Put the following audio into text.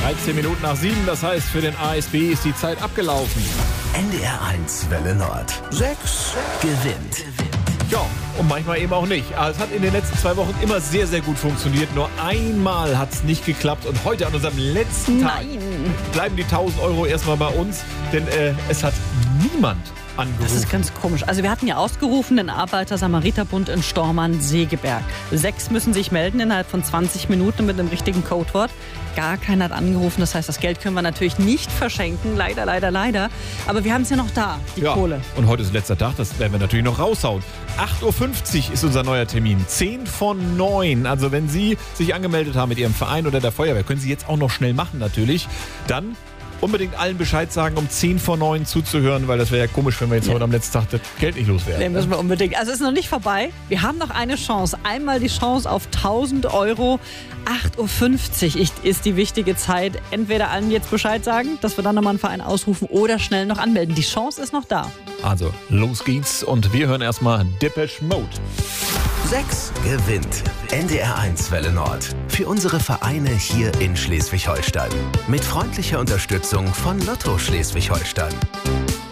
13 Minuten nach 7, das heißt, für den ASB ist die Zeit abgelaufen. NDR 1 Welle Nord. 6 gewinnt. Ja, und manchmal eben auch nicht. Also es hat in den letzten 2 Wochen immer sehr, sehr gut funktioniert. Nur einmal hat es nicht geklappt. Und heute an unserem letzten Tag bleiben die 1000 Euro erstmal bei uns. Denn es hat niemand angerufen. Das ist ganz komisch. Also wir hatten ja ausgerufen den Arbeiter-Samariter-Bund in Stormarn-Segeberg. 6 müssen sich melden innerhalb von 20 Minuten mit einem richtigen Codewort. Gar keiner hat angerufen. Das heißt, das Geld können wir natürlich nicht verschenken. Leider, leider, leider. Aber wir haben es ja noch da, die Kohle. Und heute ist letzter Tag. Das werden wir natürlich noch raushauen. 8.50 Uhr ist unser neuer Termin. 10 von 9. Also wenn Sie sich angemeldet haben mit Ihrem Verein oder der Feuerwehr, können Sie jetzt auch noch schnell machen natürlich. Dann unbedingt allen Bescheid sagen, um 10 vor 9 zuzuhören, weil das wäre ja komisch, wenn wir jetzt heute am letzten Tag das Geld nicht loswerden. Den müssen wir unbedingt. Also es ist noch nicht vorbei. Wir haben noch eine Chance. Einmal die Chance auf 1000 Euro. 8.50 Uhr ist die wichtige Zeit. Entweder allen jetzt Bescheid sagen, dass wir dann nochmal einen Verein ausrufen oder schnell noch anmelden. Die Chance ist noch da. Also, los geht's und wir hören erstmal Depeche Mode. 6 gewinnt. NDR 1 Welle Nord. Für unsere Vereine hier in Schleswig-Holstein. Mit freundlicher Unterstützung von Lotto Schleswig-Holstein.